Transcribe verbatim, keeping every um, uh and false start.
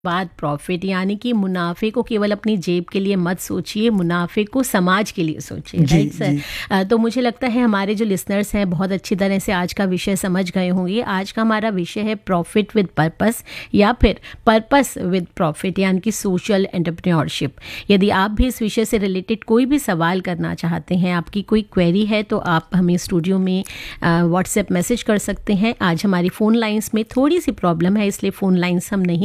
बात प्रॉफिट यानी कि मुनाफे को केवल अपनी जेब के लिए मत सोचिए, मुनाफे को समाज के लिए सोचिए, जी, राइट सर। जी। अ, तो मुझे लगता है हमारे जो लिसनर्स हैं बहुत अच्छी तरह से आज का विषय समझ गए होंगे। आज का हमारा विषय है प्रॉफिट विद पर्पस या फिर पर्पस विद प्रॉफिट यानी कि सोशल एंटरप्रेन्योरशिप। यदि आप भी इस विषय से रिलेटेड कोई भी सवाल करना चाहते हैं, आपकी कोई क्वेरी है, तो आप हमें स्टूडियो में व्हाट्सएप मैसेज कर सकते हैं। आज हमारी फ़ोन लाइन्स में थोड़ी सी प्रॉब्लम है, इसलिए फ़ोन लाइन्स हम नहीं